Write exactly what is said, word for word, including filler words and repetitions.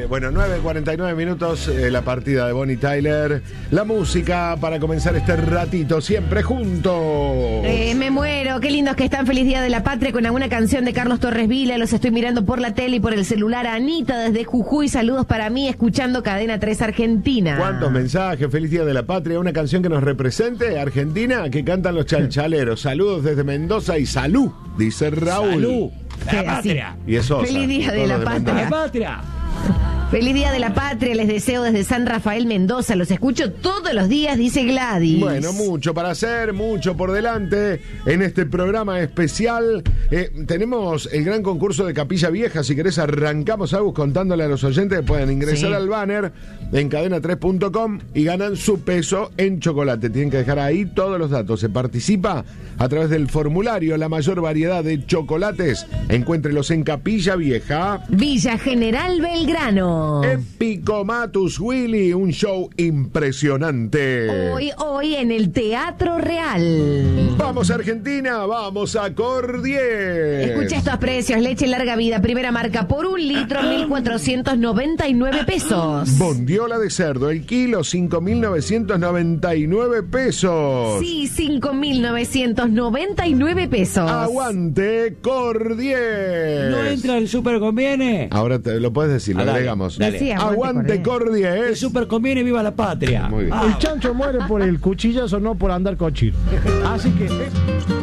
Eh, bueno, nueve cuarenta y nueve minutos, eh, la partida de Bonnie Tyler. La música para comenzar este ratito, siempre juntos. Eh, me muero, qué lindos que están. Feliz Día de la Patria con alguna canción de Carlos Torres Vila. Los estoy mirando por la tele y por el celular. Anita desde Jujuy, saludos para mí, escuchando Cadena tres Argentina. ¿Cuántos mensajes? Feliz Día de la Patria, una canción que nos represente, Argentina, que cantan los chalchaleros. Saludos desde Mendoza y salud, dice Raúl. Salud. La Sí, patria. Y eso. Feliz Día de la Patria. La patria. Feliz Día de la Patria, les deseo desde San Rafael, Mendoza. Los escucho todos los días, dice Gladys. Bueno, mucho para hacer, mucho por delante en este programa especial. Eh, tenemos el gran concurso de Capilla Vieja. Si querés, arrancamos algo contándole a los oyentes que pueden ingresar Sí. al banner en cadena tres punto com y ganan su peso en chocolate. Tienen que dejar ahí todos los datos. Se participa a través del formulario. La mayor variedad de chocolates, encuéntrelos en Capilla Vieja. Villa General Belgrano. Épico Matus Willy, un show impresionante. Hoy, hoy en el Teatro Real. Vamos a Argentina, vamos a Cordier. Escucha estos precios: leche larga vida, primera marca, por un litro, mil cuatrocientos noventa y nueve pesos. Bondiola de cerdo, el kilo, cinco mil novecientos noventa y nueve pesos. Sí, cinco mil novecientos noventa y nueve pesos. Aguante Cordier. No entra el super conviene. Ahora te lo puedes decir, lo Ah, dale, agregamos. dale. Sí, Aguante Cordier. El super conviene, viva la patria. Muy bien. Ah. El chancho muere por el cuchillazo, no por andar cochino. Así que...